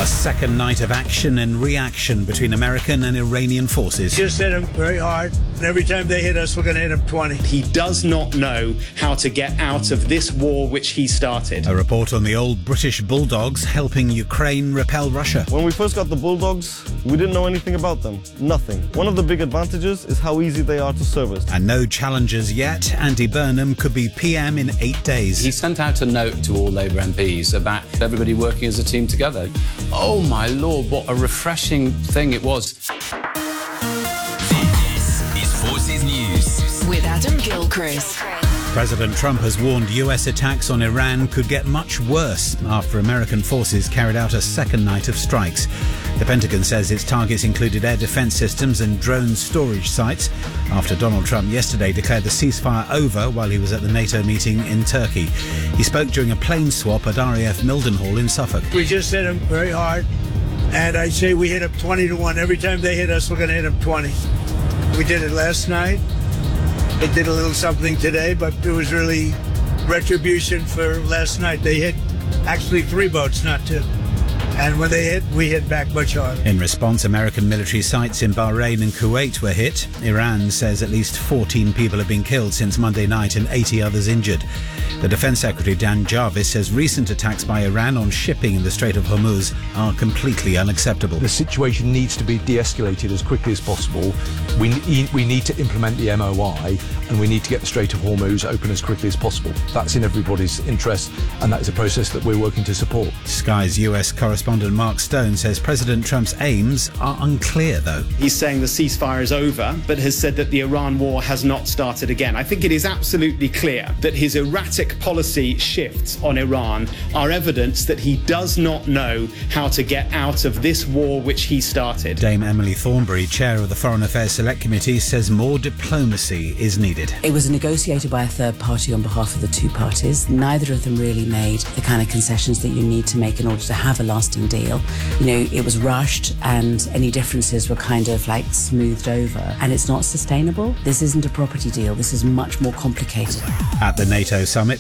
A second night of action and reaction between American and Iranian forces. Just hit them very hard, and every time they hit us, we're going to hit them 20. He does not know how to get out of this war which he started. A report on the old British Bulldogs helping Ukraine repel Russia. When we first got the Bulldogs, we didn't know anything about them. Nothing. One of the big advantages is how easy they are to service. And no challengers yet. Andy Burnham could be PM in 8 days. He sent out a note to all Labour MPs about everybody working as a team together. Oh my Lord, what a refreshing thing it was. This is Forces News with Adam Gilchrist. President Trump has warned US attacks on Iran could get much worse after American forces carried out a second night of strikes. The Pentagon says its targets included air defense systems and drone storage sites after Donald Trump yesterday declared the ceasefire over while he was at the NATO meeting in Turkey. He spoke during a plane swap at RAF Mildenhall in Suffolk. We just hit them very hard, and I say we hit them 20-1. Every time they hit us, we're going to hit them 20. We did it last night. They did a little something today, but it was really retribution for last night. They hit actually 3 boats, not 2. And when they hit, we hit back much harder. In response, American military sites in Bahrain and Kuwait were hit. Iran says at least 14 people have been killed since Monday night and 80 others injured. The Defense Secretary Dan Jarvis says recent attacks by Iran on shipping in the Strait of Hormuz are completely unacceptable. The situation needs to be de-escalated as quickly as possible. We need to implement the MOI, and we need to get the Strait of Hormuz open as quickly as possible. That's in everybody's interest, and that is a process that we're working to support. Sky's US correspondent Mark Stone says President Trump's aims are unclear, though. He's saying the ceasefire is over, but has said that the Iran war has not started again. I think it is absolutely clear that his erratic policy shifts on Iran are evidence that he does not know how to get out of this war which he started. Dame Emily Thornberry, chair of the Foreign Affairs Select Committee, says more diplomacy is needed. It was negotiated by a third party on behalf of the two parties. Neither of them really made the kind of concessions that you need to make in order to have a lasting deal. You know, it was rushed and any differences were kind of like smoothed over, and it's not sustainable. This isn't a property deal. This is much more complicated. At the NATO summit,